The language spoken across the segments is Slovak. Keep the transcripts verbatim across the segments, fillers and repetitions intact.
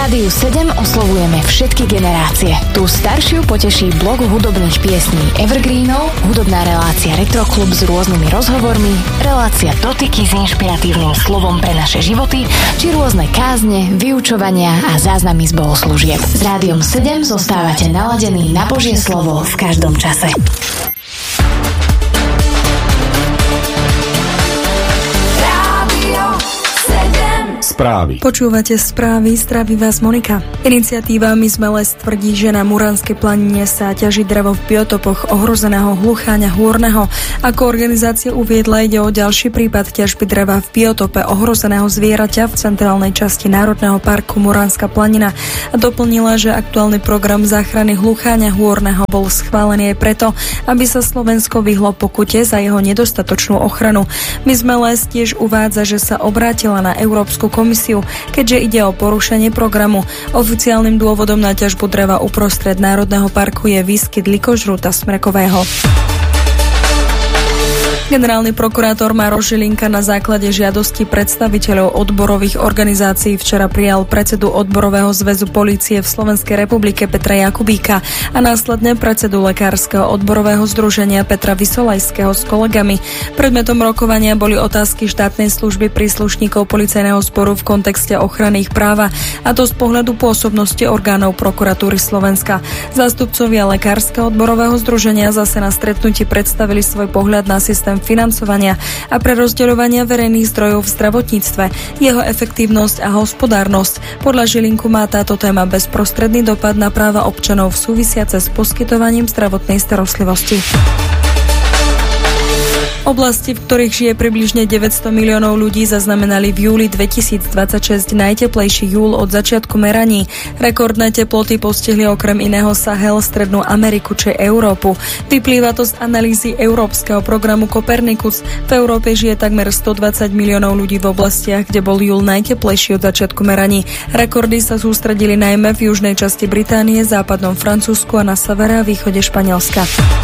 Rádiu sedem oslovujeme všetky generácie. Tú staršiu poteší blok hudobných piesní Evergreenov, hudobná relácia Retroklub s rôznymi rozhovormi, relácia Dotyky s inšpiratívnym slovom pre naše životy, či rôzne kázne, vyučovania a záznamy z bohoslúžieb. S Rádiom sedem zostávate naladení na Božie slovo v každom čase. Správy. Počúvate správy, zdraví vás Monika. Iniciatíva My sme les tvrdí, že na Muranskej planine sa ťaží drevo v biotopoch ohrozeného hlucháňa hôrneho. Ako organizácia uviedla, ide o ďalší prípad ťažby dreva v biotope ohrozeného zvieraťa v centrálnej časti Národného parku Muranská planina a doplnila, že aktuálny program záchrany hlucháňa hôrneho bol schválený aj preto, aby sa Slovensko vyhlo pokute za jeho nedostatočnú ochranu. My sme les tiež uvádza, že sa obrátila na Európsku komisiu, keďže ide o porušenie programu. Oficiálnym dôvodom na ťažbu dreva uprostred Národného parku je výskyt likožrúta smrekového. Generálny prokurátor Maroš Žilinka na základe žiadosti predstaviteľov odborových organizácií včera prijal predsedu Odborového zväzu polície v Slovenskej republike Petra Jakubíka a následne predsedu Lekárskeho odborového združenia Petra Vysolajského s kolegami. Predmetom rokovania boli otázky štátnej služby príslušníkov policajného zboru v kontexte ochrany ich práva, a to z pohľadu pôsobnosti orgánov prokuratúry Slovenska. Zástupcovia Lekárskeho odborového združenia zase na stretnutí predstavili svoj pohľad na systém financovania a prerozdeľovania verejných zdrojov v zdravotníctve, jeho efektívnosť a hospodárnosť. Podľa Žilinku má táto téma bezprostredný dopad na práva občanov súvisiace s poskytovaním zdravotnej starostlivosti. Oblasti, v ktorých žije približne deväťsto miliónov ľudí, zaznamenali v júli dvetisícdvadsaťšesť najteplejší júl od začiatku meraní. Rekordné teploty postihli okrem iného Sahel, Strednú Ameriku či Európu. Vyplýva to z analýzy Európskeho programu Copernicus. V Európe žije takmer stodvadsať miliónov ľudí v oblastiach, kde bol júl najteplejší od začiatku meraní. Rekordy sa sústredili najmä v južnej časti Británie, západnom Francúzsku a na severe a východe Španielska.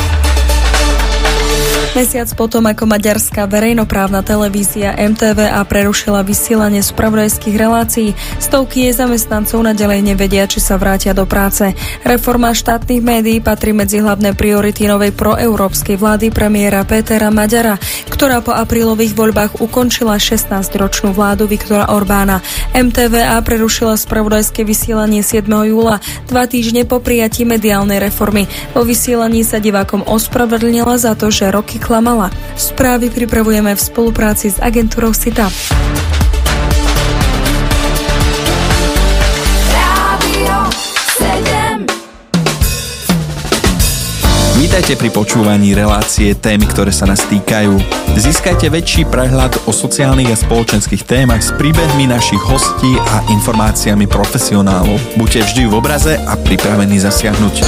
Mesiac potom, ako maďarská verejnoprávna televízia em té vé á prerušila vysielanie spravodajských relácií, stovky jej zamestnancov naďalej nevedia, či sa vrátia do práce. Reforma štátnych médií patrí medzi hlavné priority novej proeurópskej vlády premiéra Pétera Maďara, ktorá po aprílových voľbách ukončila šestnásťročnú vládu Viktora Orbána. em té vé á prerušila spravodajské vysielanie siedmeho júla, dva týždne po prijatí mediálnej reformy. Po vysielaní sa divákom ospravedlnila za to, že roky klamala. Správy pripravujeme v spolupráci s agentúrou SITA. Vítajte pri počúvaní relácie Témy, ktoré sa nás týkajú. Získajte väčší prehľad o sociálnych a spoločenských témach s príbehmi našich hostí a informáciami profesionálov. Buďte vždy v obraze a pripravení zasiahnuť.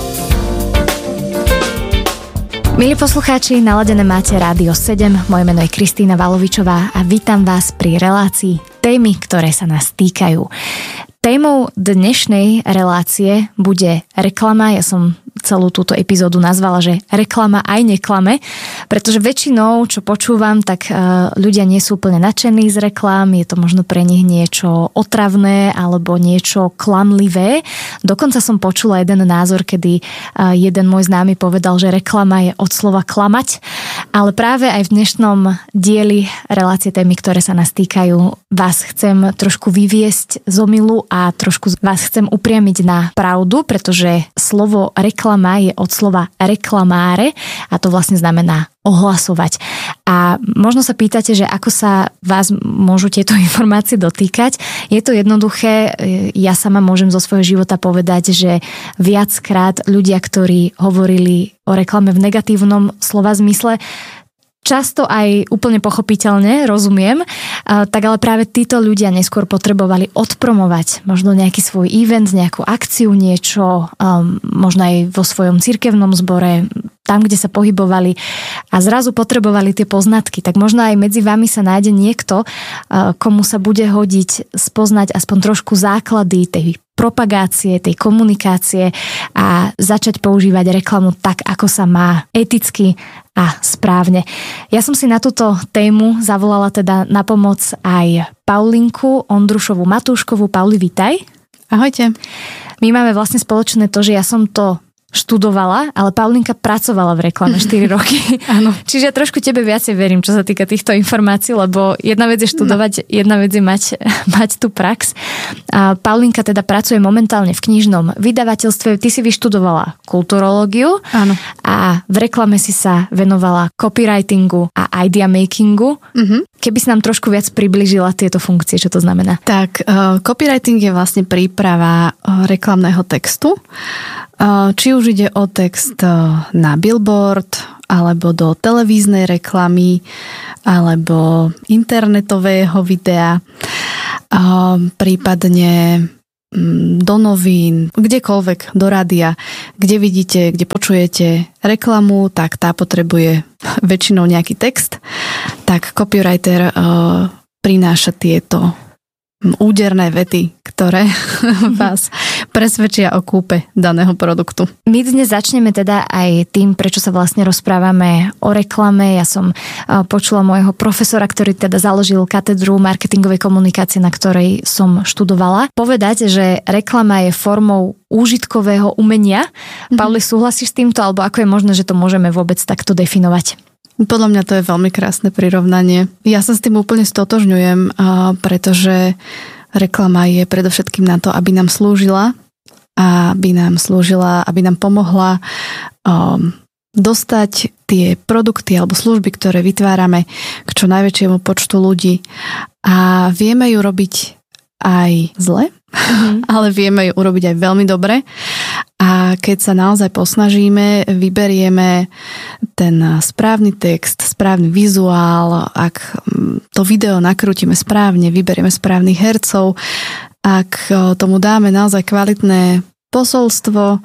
Milí poslucháči, naladené máte Rádio sedem, moje meno je Kristína Valovičová a vítam vás pri relácii Témy, ktoré sa nás týkajú. Témou dnešnej relácie bude reklama. Ja som celú túto epizódu nazvala, že reklama aj neklame, pretože väčšinou, čo počúvam, tak ľudia nie sú úplne nadšení z reklám, je to možno pre nich niečo otravné alebo niečo klamlivé. Dokonca som počula jeden názor, kedy jeden môj známy povedal, že reklama je od slova klamať, ale práve aj v dnešnom dieli relácie Témy, ktoré sa nás týkajú, vás chcem trošku vyviesť z omylu a trošku vás chcem upriamiť na pravdu, pretože slovo reklama je od slova reklamáre a to vlastne znamená ohlasovať. A možno sa pýtate, že ako sa vás môžu tieto informácie dotýkať. Je to jednoduché, ja sama môžem zo svojho života povedať, že viackrát ľudia, ktorí hovorili o reklame v negatívnom slova zmysle, často aj úplne pochopiteľne, rozumiem, tak ale práve títo ľudia neskôr potrebovali odpromovať možno nejaký svoj event, nejakú akciu, niečo, možno aj vo svojom cirkevnom zbore, tam, kde sa pohybovali a zrazu potrebovali tie poznatky. Tak možno aj medzi vami sa nájde niekto, komu sa bude hodiť spoznať aspoň trošku základy tej propagácie, tej komunikácie a začať používať reklamu tak, ako sa má, eticky a správne. Ja som si na túto tému zavolala teda na pomoc aj Paulinku Ondrušovu Matúškovú. Pauli, vítaj. Ahojte. My máme vlastne spoločné to, že ja som to študovala, ale Paulinka pracovala v reklame štyri roky. Áno. Čiže ja trošku tebe viacej verím, čo sa týka týchto informácií, lebo jedna vec je študovať, no. jedna vec je mať, mať tú prax. A Paulinka teda pracuje momentálne v knižnom vydavateľstve. Ty si vyštudovala kulturológiu. Áno. A v reklame si sa venovala copywritingu a idea makingu. Uh-huh. Keby si nám trošku viac priblížila tieto funkcie, čo to znamená? Tak, uh, copywriting je vlastne príprava uh, reklamného textu. Uh, či už ide o text uh, na billboard, alebo do televíznej reklamy, alebo internetového videa, uh, prípadne um, do novín, kdekoľvek, do rádia, kde vidíte, kde počujete reklamu, tak tá potrebuje väčšinou nejaký text, tak copywriter uh, prináša tieto úderné vety, ktoré vás presvedčia o kúpe daného produktu. My dnes začneme teda aj tým, prečo sa vlastne rozprávame o reklame. Ja som počula môjho profesora, ktorý teda založil katedru marketingovej komunikácie, na ktorej som študovala, povedať, že reklama je formou úžitkového umenia. Mm-hmm. Pauli, súhlasíš s týmto, alebo ako je možné, že to môžeme vôbec takto definovať? Podľa mňa to je veľmi krásne prirovnanie. Ja sa s tým úplne stotožňujem, pretože reklama je predovšetkým na to, aby nám slúžila, aby nám slúžila, aby nám pomohla um, dostať tie produkty alebo služby, ktoré vytvárame k čo najväčšiemu počtu ľudí. A vieme ju robiť aj zle, mm-hmm. ale vieme ju urobiť aj veľmi dobre. A keď sa naozaj posnažíme, vyberieme ten správny text, správny vizuál, ak to video nakrútime správne, vyberieme správnych hercov, ak tomu dáme naozaj kvalitné posolstvo,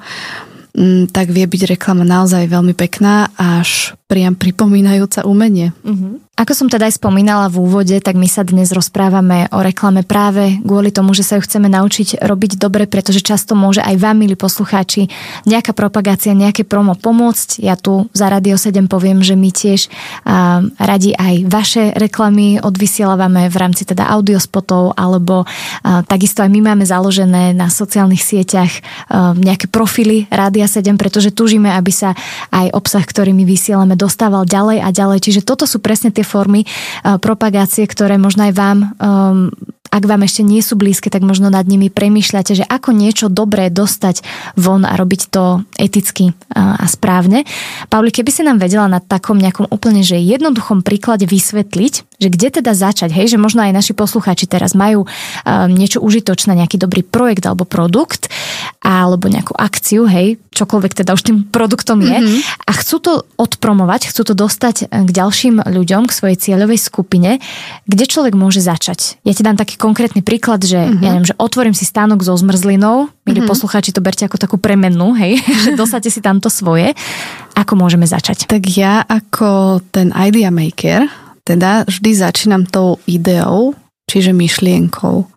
tak vie byť reklama naozaj veľmi pekná, až priam pripomínajúca umenie. Uh-huh. Ako som teda aj spomínala v úvode, tak my sa dnes rozprávame o reklame práve kvôli tomu, že sa ju chceme naučiť robiť dobre, pretože často môže aj vám, milí poslucháči, nejaká propagácia, nejaké promo pomôcť. Ja tu za Radio sedem poviem, že my tiež uh, radi aj vaše reklamy odvysielávame v rámci teda audiospotov, alebo uh, takisto aj my máme založené na sociálnych sieťach uh, nejaké profily Rádia sedem, pretože túžime, aby sa aj obsah, ktorý my vysielame, dostával ďalej a ďalej. Čiže toto sú presne tie formy uh, propagácie, ktoré možno aj vám, um, ak vám ešte nie sú blízke, tak možno nad nimi premýšľate, že ako niečo dobré dostať von a robiť to eticky uh, a správne. Pauli, keby si nám vedela na takom nejakom úplne, že jednoduchom príklade vysvetliť, že kde teda začať, hej, že možno aj naši poslucháči teraz majú um, niečo užitočné, nejaký dobrý projekt alebo produkt, alebo nejakú akciu, hej, čokoľvek teda už tým produktom je, mm-hmm. a chcú to odpromovať, chcú to dostať k ďalším ľuďom, k svojej cieľovej skupine, kde človek môže začať. Ja ti dám taký konkrétny príklad, že mm-hmm. ja neviem, že otvorím si stánok so zmrzlinou, milí mm-hmm. poslucháči, to berte ako takú premennú, hej, že dosáte si tamto svoje. Ako môžeme začať? Tak ja ako ten idea maker, teda vždy začínam tou ideou, čiže myšlienkou.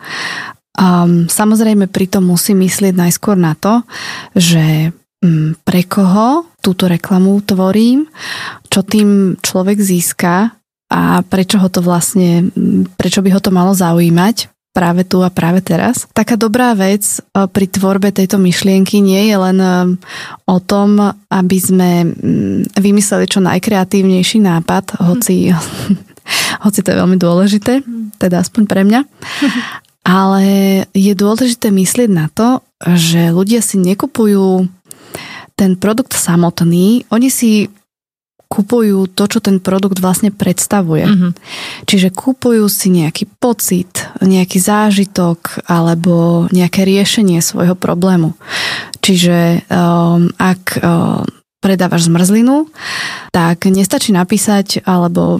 Um, samozrejme pritom musím myslieť najskôr na to, že um, pre koho túto reklamu tvorím, čo tým človek získa a prečo ho to vlastne, prečo by ho to malo zaujímať práve tu a práve teraz. Taká dobrá vec pri tvorbe tejto myšlienky nie je len o tom, aby sme vymysleli čo najkreatívnejší nápad, hoci, hoci to je veľmi dôležité, teda aspoň pre mňa. Ale je dôležité myslieť na to, že ľudia si nekupujú ten produkt samotný, oni si kupujú to, čo ten produkt vlastne predstavuje. Mm-hmm. Čiže kupujú si nejaký pocit, nejaký zážitok alebo nejaké riešenie svojho problému. Čiže um, ak um, predávaš zmrzlinu, tak nestačí napísať alebo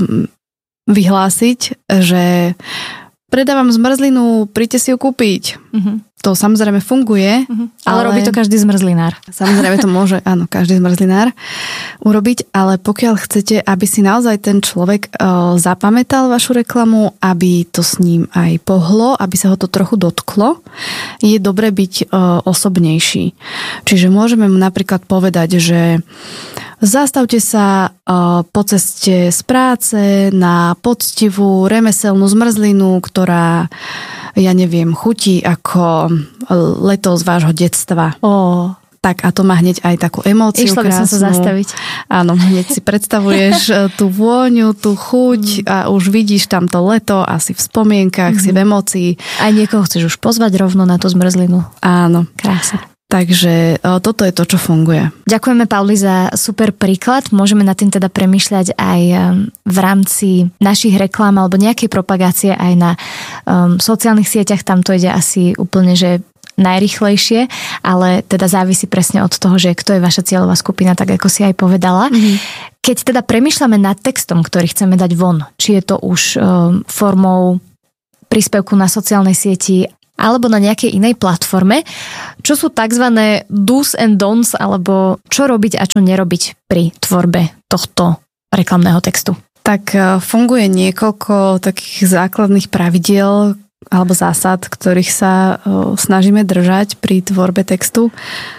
vyhlásiť, že predávam zmrzlinu, príďte si ju kúpiť. Uh-huh. To samozrejme funguje. Uh-huh. Ale, ale robí to každý zmrzlinár. Samozrejme to môže, áno, každý zmrzlinár urobiť, ale pokiaľ chcete, aby si naozaj ten človek uh, zapamätal vašu reklamu, aby to s ním aj pohlo, aby sa ho to trochu dotklo, je dobre byť uh, osobnejší. Čiže môžeme mu napríklad povedať, že zastavte sa uh, po ceste z práce na poctivú remeselnú zmrzlinu, ktorá, ja neviem, chutí ako leto z vášho detstva. Ó, Tak a to má hneď aj takú emóciu išla by som krásnu. sa zastaviť. Áno, hneď si predstavuješ tú vôňu, tú chuť a už vidíš tam to leto, asi v spomienkach, mm-hmm. si v emócii. Aj niekoho chceš už pozvať rovno na tú zmrzlinu. Áno. Krása. Takže toto je to, čo funguje. Ďakujeme, Pauli, za super príklad. Môžeme nad tým teda premýšľať aj v rámci našich reklám alebo nejakej propagácie aj na um, sociálnych sieťach. Tam to ide asi úplne, že najrýchlejšie, ale teda závisí presne od toho, že kto je vaša cieľová skupina, tak ako si aj povedala. Mm-hmm. Keď teda premýšľame nad textom, ktorý chceme dať von, či je to už um, formou príspevku na sociálnej sieti alebo na nejakej inej platforme, čo sú tzv. Do's and don'ts, alebo čo robiť a čo nerobiť pri tvorbe tohto reklamného textu? Tak funguje niekoľko takých základných pravidiel alebo zásad, ktorých sa snažíme držať pri tvorbe textu.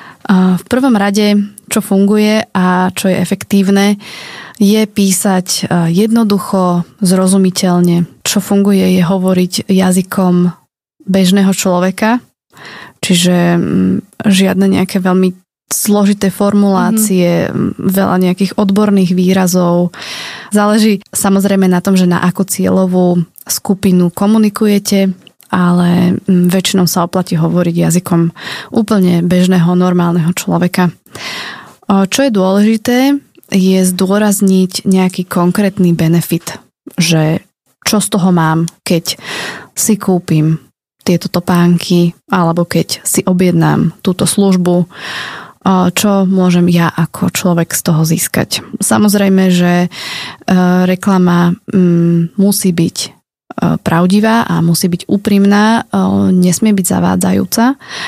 V prvom rade, čo funguje a čo je efektívne, je písať jednoducho, zrozumiteľne. Čo funguje, je hovoriť jazykom bežného človeka, čiže žiadne nejaké veľmi zložité formulácie, mm. veľa nejakých odborných výrazov. Záleží samozrejme na tom, že na akú cieľovú skupinu komunikujete, ale väčšinou sa oplatí hovoriť jazykom úplne bežného, normálneho človeka. Čo je dôležité, je zdôrazniť nejaký konkrétny benefit, že čo z toho mám, keď si kúpim tieto topánky, alebo keď si objednám túto službu, čo môžem ja ako človek z toho získať. Samozrejme, že reklama musí byť pravdivá a musí byť úprimná, nesmie byť zavádzajúca.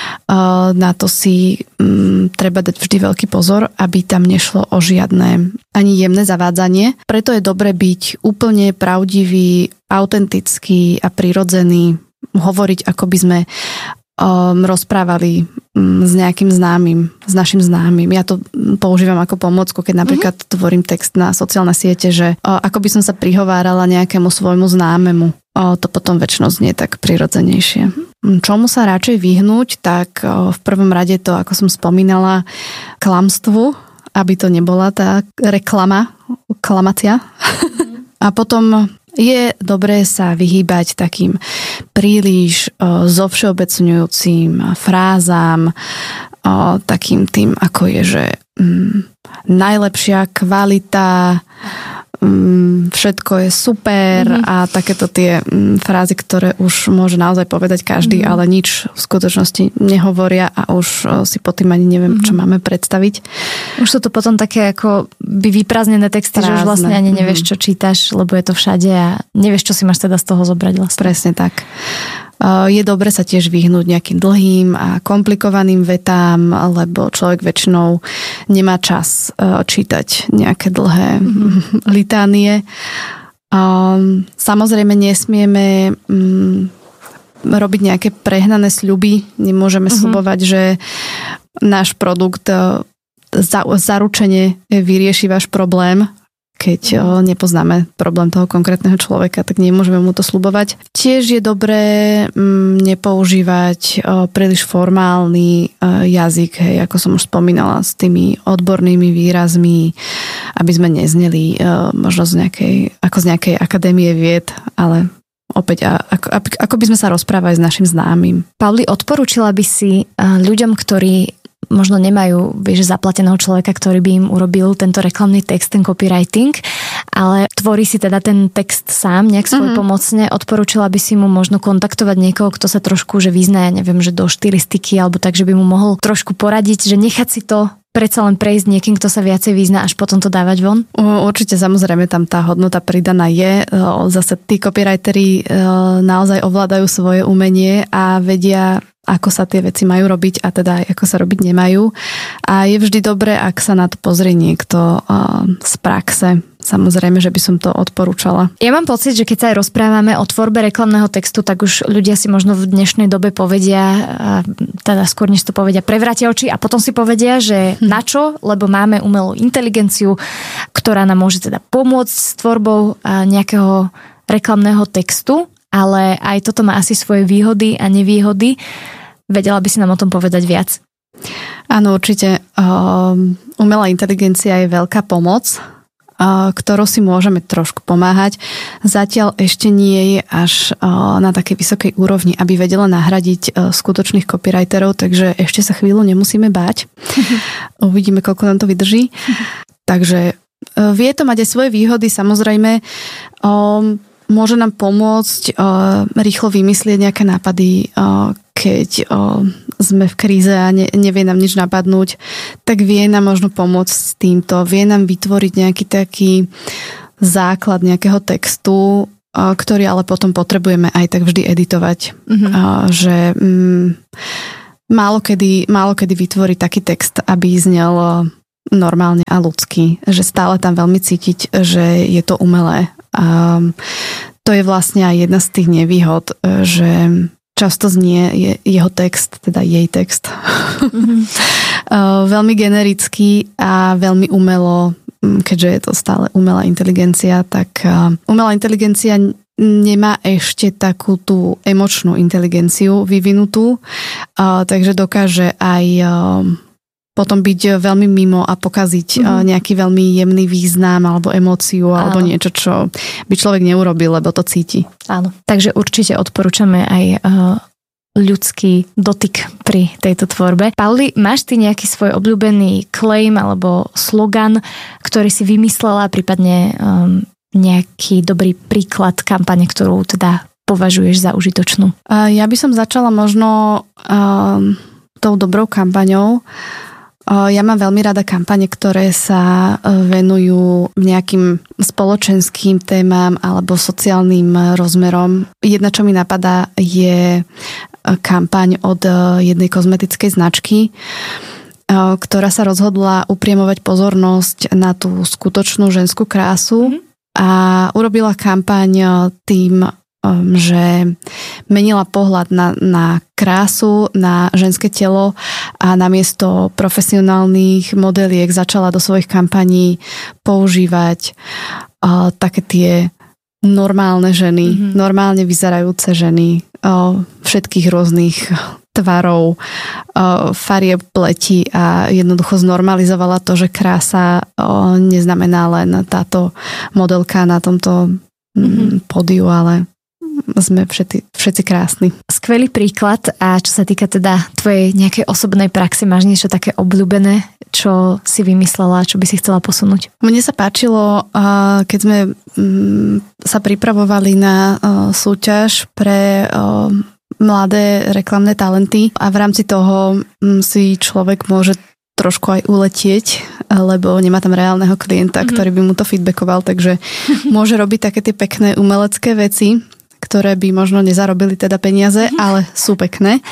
Na to si treba dať vždy veľký pozor, aby tam nešlo o žiadne ani jemné zavádzanie. Preto je dobre byť úplne pravdivý, autentický a prirodzený, hovoriť, ako by sme um, rozprávali um, s nejakým známym, s našim známym. Ja to používam ako pomôcku, keď napríklad mm-hmm. tvorím text na sociálne siete, že uh, ako by som sa prihovárala nejakému svojmu známemu. Uh, to potom väčšinou znie tak prirodzenejšie. Mm-hmm. Čomu sa radšej vyhnúť, tak uh, v prvom rade to, ako som spomínala, klamstvu, aby to nebola tá reklama, klamácia. Mm-hmm. A potom je dobré sa vyhýbať takým príliš o, zovšeobecňujúcim frázám, o, takým tým, ako je, že mm, najlepšia kvalita, mm, všetko je super mm-hmm. a takéto tie mm, frázy, ktoré už môže naozaj povedať každý, mm-hmm. ale nič v skutočnosti nehovoria a už o, si pod tým ani neviem, mm-hmm. čo máme predstaviť. Už sú to potom také ako by vyprázdnené texty, Prázdne. Že už vlastne ani nevieš, čo čítaš, lebo je to všade a nevieš, čo si máš teda z toho zobrať vlastne. Presne tak. Je dobre sa tiež vyhnúť nejakým dlhým a komplikovaným vetám, lebo človek väčšinou nemá čas čítať nejaké dlhé mm-hmm. litánie. Samozrejme nesmieme robiť nejaké prehnané sľuby. Nemôžeme mm-hmm. sľubovať, že náš produkt zaručene vyrieši váš problém. Keď nepoznáme problém toho konkrétneho človeka, tak nemôžeme mu to sľubovať. Tiež je dobré nepoužívať príliš formálny jazyk, hej, ako som už spomínala, s tými odbornými výrazmi, aby sme nezneli možno z nejakej, ako z nejakej akadémie vied, ale opäť ako, ako by sme sa rozprávali s našim známym. Pauli, odporúčila by si ľuďom, ktorí možno nemajú, vieš, zaplateného človeka, ktorý by im urobil tento reklamný text, ten copywriting, ale tvorí si teda ten text sám, nejak svoj mm-hmm. pomocne. Odporúčila by si mu možno kontaktovať niekoho, kto sa trošku, že vyzná, neviem, že do štilistiky, alebo tak, že by mu mohol trošku poradiť, že nechať si to predsa len prejsť niekým, kto sa viacej vyzná, až potom to dávať von? Určite, samozrejme, tam tá hodnota pridaná je. Zase tí copywriteri naozaj ovládajú svoje umenie a vedia, ako sa tie veci majú robiť a teda aj ako sa robiť nemajú. A je vždy dobré, ak sa na to pozrie niekto z praxe. Samozrejme, že by som to odporúčala. Ja mám pocit, že keď sa aj rozprávame o tvorbe reklamného textu, tak už ľudia si možno v dnešnej dobe povedia, teda skôr než to povedia, prevrátia oči a potom si povedia, že hm. na čo, lebo máme umelú inteligenciu, ktorá nám môže teda pomôcť s tvorbou nejakého reklamného textu, ale aj toto má asi svoje výhody a nevýhody. Vedela by si nám o tom povedať viac? Áno, určite. Umelá inteligencia je veľká pomoc, ktorou si môžeme trošku pomáhať. Zatiaľ ešte nie je až na takej vysokej úrovni, aby vedela nahradiť skutočných copywriterov, takže ešte sa chvíľu nemusíme báť. Uvidíme, koľko nám to vydrží. Takže vie to mať aj svoje výhody, samozrejme. Môže nám pomôcť rýchlo vymyslieť nejaké nápady, keď sme v kríze a ne, nevie nám nič napadnúť, tak vie nám možno pomôcť s týmto. Vie nám vytvoriť nejaký taký základ nejakého textu, ktorý ale potom potrebujeme aj tak vždy editovať. Mm-hmm. Že mm, málo, kedy, málo kedy vytvorí taký text, aby znel normálne a ľudský. Že stále tam veľmi cítiť, že je to umelé. A to je vlastne aj jedna z tých nevýhod, že často znie je, jeho text, teda jej text, mm-hmm. veľmi generický a veľmi umelo, keďže je to stále umelá inteligencia, tak umelá inteligencia nemá ešte takú tú emočnú inteligenciu vyvinutú, takže dokáže aj potom byť veľmi mimo a pokaziť mm-hmm. nejaký veľmi jemný význam alebo emóciu alebo niečo, čo by človek neurobil, lebo to cíti. Áno. Takže určite odporúčame aj uh, ľudský dotyk pri tejto tvorbe. Pauli, máš ty nejaký svoj obľúbený claim alebo slogan, ktorý si vymyslela, prípadne um, nejaký dobrý príklad kampane, ktorú teda považuješ za užitočnú? Uh, ja by som začala možno um, tou dobrou kampaňou. Ja mám veľmi rada kampane, ktoré sa venujú nejakým spoločenským témam alebo sociálnym rozmerom. Jedna, čo mi napadá, je kampaň od jednej kozmetickej značky, ktorá sa rozhodla upriemovať pozornosť na tú skutočnú ženskú krásu a urobila kampaň tým, že menila pohľad na, na krásu, na ženské telo a namiesto profesionálnych modeliek začala do svojich kampaní používať uh, také tie normálne ženy, mm-hmm. normálne vyzerajúce ženy uh, všetkých rôznych tvarov, uh, farieb pleti a jednoducho znormalizovala to, že krása uh, neznamená len táto modelka na tomto mm-hmm. pódiu, ale sme všetci, všetci krásni. Skvelý príklad. A čo sa týka teda tvojej nejakej osobnej praxe, máš niečo také obľúbené, čo si vymyslela, čo by si chcela posunúť? Mne sa páčilo, keď sme sa pripravovali na súťaž pre mladé reklamné talenty a v rámci toho si človek môže trošku aj uletieť, lebo nemá tam reálneho klienta, mm-hmm. ktorý by mu to feedbackoval, takže môže robiť také tie pekné umelecké veci, ktoré by možno nezarobili teda peniaze, ale sú pekné.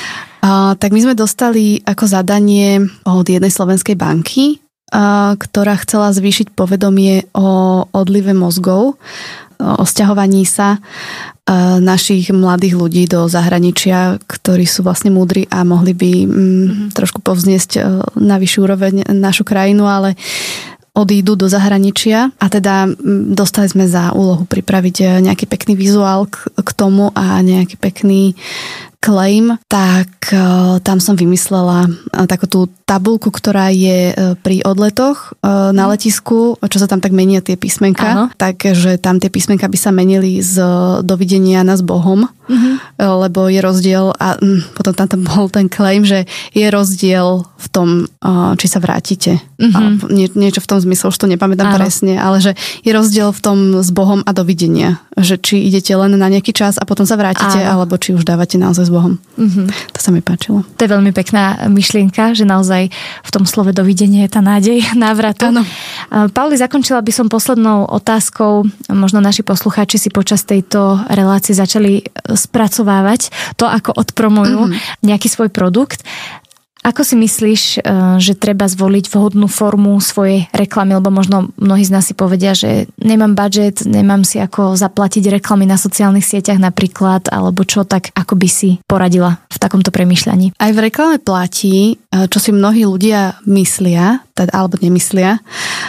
A, tak my sme dostali ako zadanie od jednej slovenskej banky, a, ktorá chcela zvýšiť povedomie o odlive mozgov, o sťahovaní sa a, našich mladých ľudí do zahraničia, ktorí sú vlastne múdri a mohli by mm, mm-hmm. trošku povzniesť na vyššiu úroveň našu krajinu, ale odídu do zahraničia a teda dostali sme za úlohu pripraviť nejaký pekný vizuál k, k tomu a nejaký pekný claim, tak uh, tam som vymyslela uh, takú tú tabuľku, ktorá je uh, pri odletoch uh, na letisku, čo sa tam tak menia tie písmenka, takže tam tie písmenka by sa menili z dovidenia na s Bohom, uh-huh. uh, lebo je rozdiel a um, potom tam, tam bol ten claim, že je rozdiel v tom, uh, či sa vrátite. Uh-huh. Uh, nie, niečo v tom zmysle, už to nepamätám Áno. presne, ale že je rozdiel v tom s Bohom a dovidenia, že či idete len na nejaký čas a potom sa vrátite, Áno. alebo či už dávate naozaj s Bohom. Mm-hmm. To sa mi páčilo. To je veľmi pekná myšlienka, že naozaj v tom slove dovidenie je tá nádej návratu. Áno. Pauli, zakončila by som poslednou otázkou. Možno naši poslucháči si počas tejto relácie začali spracovávať to, ako odpromujú mm-hmm. nejaký svoj produkt. Ako si myslíš, že treba zvoliť vhodnú formu svojej reklamy? Lebo možno mnohí z nás si povedia, že nemám budget, nemám si ako zaplatiť reklamy na sociálnych sieťach napríklad, alebo čo, tak ako by si poradila v takomto premýšľaní? Aj v reklame platí, čo si mnohí ľudia myslia, teda, alebo nemyslia,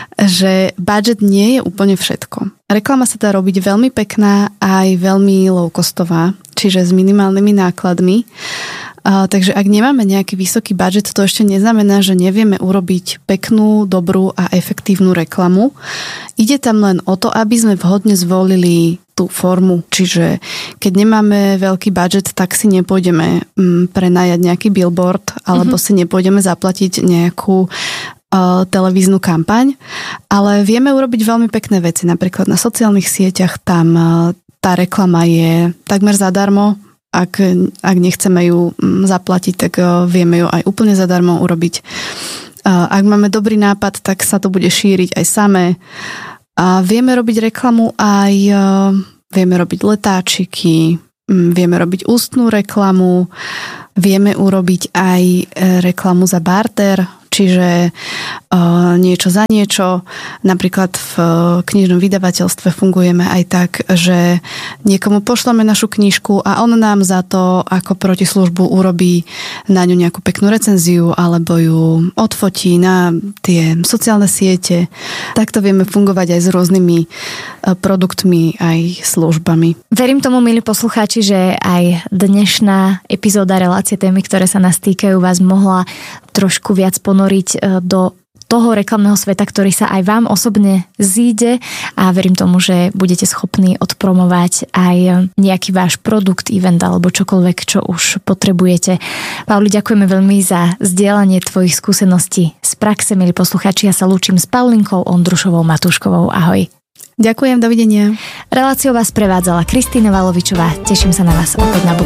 že budget nie je úplne všetko. Reklama sa dá robiť veľmi pekná aj veľmi low-costová, čiže s minimálnymi nákladmi. A, takže ak nemáme nejaký vysoký budget, to ešte neznamená, že nevieme urobiť peknú, dobrú a efektívnu reklamu. Ide tam len o to, aby sme vhodne zvolili tú formu. Čiže keď nemáme veľký budget, tak si nepôjdeme mm, prenajať nejaký billboard alebo mm-hmm. si nepôjdeme zaplatiť nejakú uh, televíznu kampaň, ale vieme urobiť veľmi pekné veci. Napríklad na sociálnych sieťach tam uh, tá reklama je takmer zadarmo. Ak, ak nechceme ju zaplatiť, tak vieme ju aj úplne zadarmo urobiť. Ak máme dobrý nápad, tak sa to bude šíriť aj samé. A vieme robiť reklamu aj, vieme robiť letáčiky, vieme robiť ústnú reklamu, vieme urobiť aj reklamu za barter, čiže uh, niečo za niečo. Napríklad v knižnom vydavateľstve fungujeme aj tak, že niekomu pošleme našu knižku a on nám za to ako protislužbu urobí na ňu nejakú peknú recenziu alebo ju odfotí na tie sociálne siete. Takto vieme fungovať aj s rôznymi produktmi, aj službami. Verím tomu, milí poslucháči, že aj dnešná epizóda relácie Témy, ktoré sa nás týkajú, vás mohla trošku viac ponoriť do toho reklamného sveta, ktorý sa aj vám osobne zíde, a verím tomu, že budete schopní odpromovať aj nejaký váš produkt, event alebo čokoľvek, čo už potrebujete. Pauli, ďakujeme veľmi za zdieľanie tvojich skúseností z praxe. Milí poslucháči, ja sa lúčim s Paulinkou Ondrušovou Matúškovou. Ahoj. Ďakujem, dovidenia. Reláciou vás prevádzala Kristýna Valovičová. Teším sa na vás opäť na budúce.